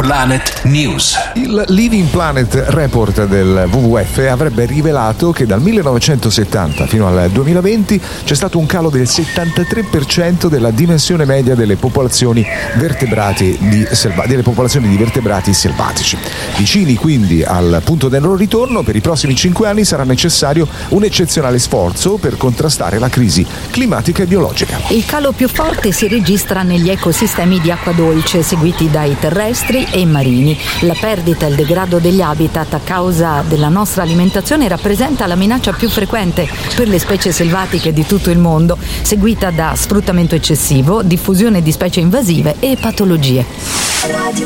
Planet News. Il Living Planet Report del WWF avrebbe rivelato che dal 1970 fino al 2020 c'è stato un calo del 73% della dimensione media delle popolazioni delle popolazioni di vertebrati selvatici. Vicini quindi al punto del non ritorno, per i prossimi 5 anni sarà necessario un eccezionale sforzo per contrastare la crisi climatica e biologica. Il calo più forte si registra negli ecosistemi di acqua dolce, seguiti dai terrestri e marini. La perdita e il degrado degli habitat a causa della nostra alimentazione rappresenta la minaccia più frequente per le specie selvatiche di tutto il mondo, seguita da sfruttamento eccessivo, diffusione di specie invasive e patologie.